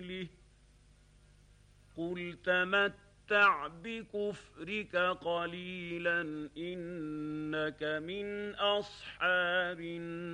مثله قل تمتع بكفرك قليلا إنك من أصحاب النار.